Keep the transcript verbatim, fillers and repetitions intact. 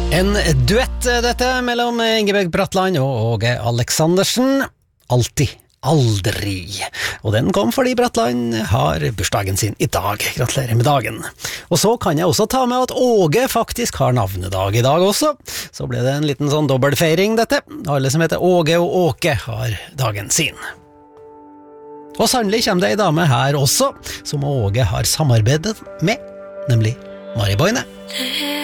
En duett dette mellom Ingebjørg Bratland og Åge Aleksandersen. Alltid, aldri. Og den kom fordi Bratland har bursdagen sin i dag. Gratulerer med dagen. Og så kan jeg også ta med at Åge faktisk har navnedag i dag også. Så ble det en liten sånn dobbeltfeiring dette. Alle som heter Åge og Åke har dagen sin. Og sannelig kommer det en dame her også, som Åge har samarbeidet med, nemlig Mari Boine.